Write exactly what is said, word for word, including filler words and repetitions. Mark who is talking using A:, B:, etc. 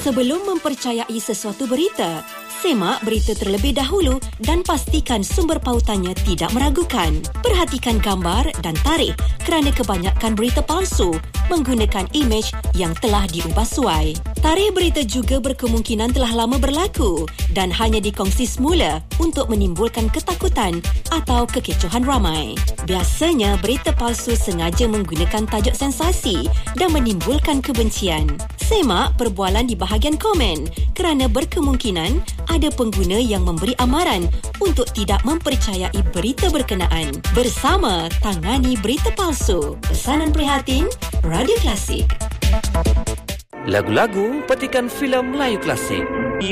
A: Sebelum mempercayai sesuatu berita, semak berita terlebih dahulu dan pastikan sumber pautannya tidak meragukan. Perhatikan gambar dan tarikh kerana kebanyakan berita palsu menggunakan imej yang telah diubah suai. Tarikh berita juga berkemungkinan telah lama berlaku dan hanya dikongsi semula untuk menimbulkan ketakutan atau kekecohan ramai. Biasanya, berita palsu sengaja menggunakan tajuk sensasi dan menimbulkan kebencian. Semak perbualan di bahagian komen kerana berkemungkinan ada pengguna yang memberi amaran untuk tidak mempercayai berita berkenaan. Bersama Tangani Berita Palsu. Pesanan prihatin, Radio Klasik.
B: Lagu-lagu petikan filem Melayu klasik